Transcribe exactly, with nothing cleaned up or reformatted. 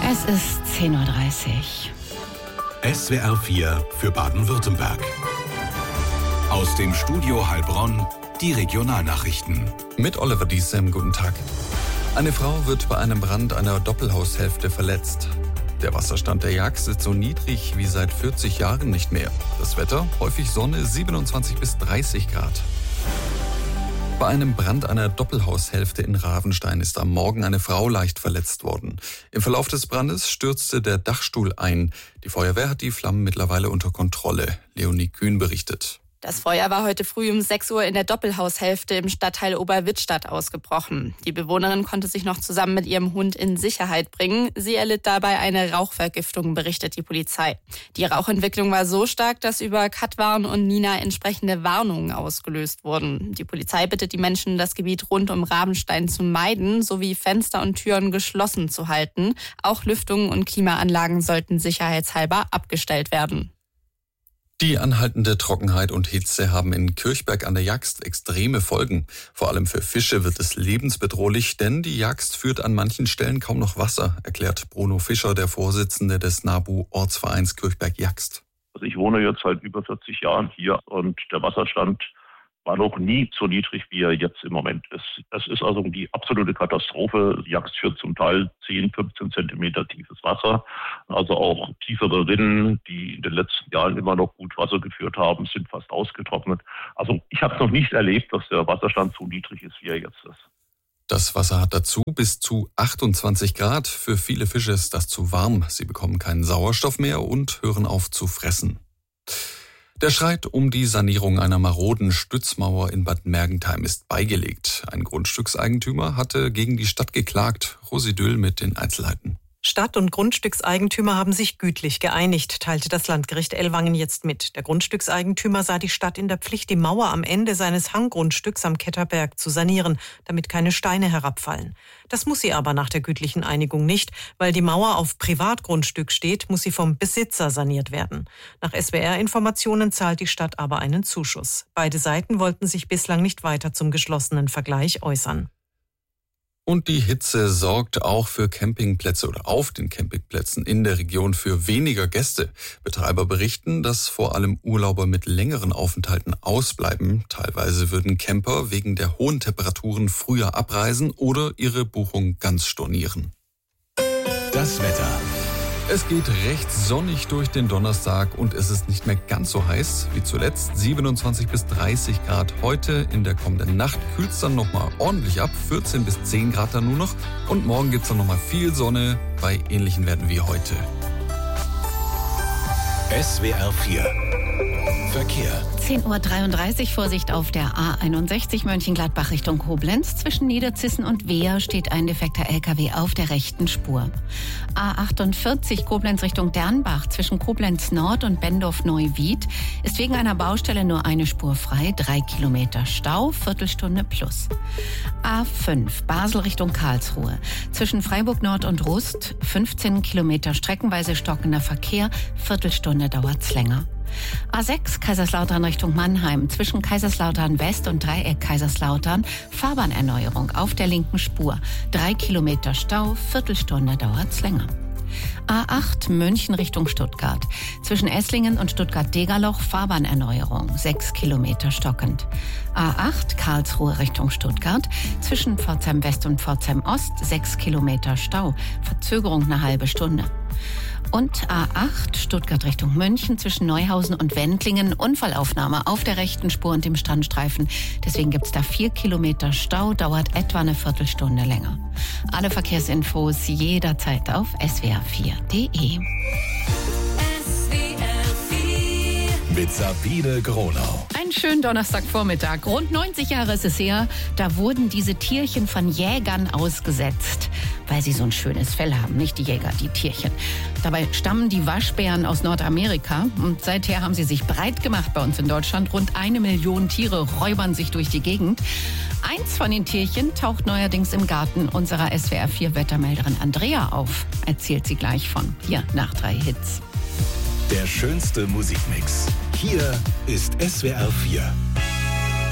Es ist zehn Uhr dreißig. S W R vier für Baden-Württemberg. Aus dem Studio Heilbronn die Regionalnachrichten. Mit Oliver Diesem, guten Tag. Eine Frau wird bei einem Brand einer Doppelhaushälfte verletzt. Der Wasserstand der Jagst ist so niedrig wie seit vierzig Jahren nicht mehr. Das Wetter, häufig Sonne, siebenundzwanzig bis dreißig Grad. Bei einem Brand einer Doppelhaushälfte in Ravenstein ist am Morgen eine Frau leicht verletzt worden. Im Verlauf des Brandes stürzte der Dachstuhl ein. Die Feuerwehr hat die Flammen mittlerweile unter Kontrolle. Leonie Kühn berichtet. Das Feuer war heute früh um sechs Uhr in der Doppelhaushälfte im Stadtteil Oberwittstadt ausgebrochen. Die Bewohnerin konnte sich noch zusammen mit ihrem Hund in Sicherheit bringen. Sie erlitt dabei eine Rauchvergiftung, berichtet die Polizei. Die Rauchentwicklung war so stark, dass über Katwarn und Nina entsprechende Warnungen ausgelöst wurden. Die Polizei bittet die Menschen, das Gebiet rund um Ravenstein zu meiden, sowie Fenster und Türen geschlossen zu halten. Auch Lüftungen und Klimaanlagen sollten sicherheitshalber abgestellt werden. Die anhaltende Trockenheit und Hitze haben in Kirchberg an der Jagst extreme Folgen. Vor allem für Fische wird es lebensbedrohlich, denn die Jagst führt an manchen Stellen kaum noch Wasser, erklärt Bruno Fischer, der Vorsitzende des NABU-Ortsvereins Kirchberg-Jagst. Also ich wohne jetzt seit über vierzig Jahren hier und der Wasserstand war noch nie so niedrig, wie er jetzt im Moment ist. Es ist also die absolute Katastrophe. Die Jagst führt zum Teil zehn, fünfzehn Zentimeter tiefes Wasser. Also auch tiefere Rinnen, die in den letzten Jahren immer noch gut Wasser geführt haben, sind fast ausgetrocknet. Also ich habe es noch nicht erlebt, dass der Wasserstand so niedrig ist, wie er jetzt ist. Das Wasser hat dazu bis zu achtundzwanzig Grad. Für viele Fische ist das zu warm. Sie bekommen keinen Sauerstoff mehr und hören auf zu fressen. Der Streit um die Sanierung einer maroden Stützmauer in Bad Mergentheim ist beigelegt. Ein Grundstückseigentümer hatte gegen die Stadt geklagt. Rosi Düll mit den Einzelheiten. Stadt- und Grundstückseigentümer haben sich gütlich geeinigt, teilte das Landgericht Ellwangen jetzt mit. Der Grundstückseigentümer sah die Stadt in der Pflicht, die Mauer am Ende seines Hanggrundstücks am Ketterberg zu sanieren, damit keine Steine herabfallen. Das muss sie aber nach der gütlichen Einigung nicht. Weil die Mauer auf Privatgrundstück steht, muss sie vom Besitzer saniert werden. Nach S W R-Informationen zahlt die Stadt aber einen Zuschuss. Beide Seiten wollten sich bislang nicht weiter zum geschlossenen Vergleich äußern. Und die Hitze sorgt auch für Campingplätze oder auf den Campingplätzen in der Region für weniger Gäste. Betreiber berichten, dass vor allem Urlauber mit längeren Aufenthalten ausbleiben. Teilweise würden Camper wegen der hohen Temperaturen früher abreisen oder ihre Buchung ganz stornieren. Das Wetter. Es geht recht sonnig durch den Donnerstag und es ist nicht mehr ganz so heiß wie zuletzt. siebenundzwanzig bis dreißig Grad heute. In der kommenden Nacht kühlt es dann nochmal ordentlich ab. vierzehn bis zehn Grad dann nur noch. Und morgen gibt es dann nochmal viel Sonne bei ähnlichen Werten wie heute. S W R vier Verkehr. zehn Uhr dreiunddreißig, Vorsicht auf der A einundsechzig Mönchengladbach Richtung Koblenz. Zwischen Niederzissen und Wehr steht ein defekter L K W auf der rechten Spur. A achtundvierzig Koblenz Richtung Dernbach zwischen Koblenz Nord und Bendorf-Neuwied ist wegen einer Baustelle nur eine Spur frei. Drei Kilometer Stau, Viertelstunde plus. A fünf Basel Richtung Karlsruhe zwischen Freiburg Nord und Rust. fünfzehn Kilometer streckenweise stockender Verkehr, Viertelstunde dauert's länger. A sechs Kaiserslautern Richtung Mannheim zwischen Kaiserslautern West und Dreieck Kaiserslautern Fahrbahnerneuerung auf der linken Spur. Drei Kilometer Stau, Viertelstunde dauert's länger. A acht München Richtung Stuttgart zwischen Esslingen und Stuttgart-Degerloch Fahrbahnerneuerung. Sechs Kilometer stockend. A acht Karlsruhe Richtung Stuttgart zwischen Pforzheim West und Pforzheim Ost. Sechs Kilometer Stau, Verzögerung eine halbe Stunde. Und A acht Stuttgart Richtung München zwischen Neuhausen und Wendlingen. Unfallaufnahme auf der rechten Spur und dem Standstreifen. Deswegen gibt es da vier Kilometer Stau, dauert etwa eine Viertelstunde länger. Alle Verkehrsinfos jederzeit auf s w r vier punkt d e. Mit Sabine Gronau. Einen schönen Donnerstagvormittag. Rund neunzig Jahre ist es her, da wurden diese Tierchen von Jägern ausgesetzt, weil sie so ein schönes Fell haben. Nicht die Jäger, die Tierchen. Dabei stammen die Waschbären aus Nordamerika und seither haben sie sich breit gemacht bei uns in Deutschland. Rund eine Million Tiere räubern sich durch die Gegend. Eins von den Tierchen taucht neuerdings im Garten unserer S W R vier Wettermelderin Andrea auf. Erzählt sie gleich von. Hier nach drei Hits. Der schönste Musikmix. Hier ist S W R vier.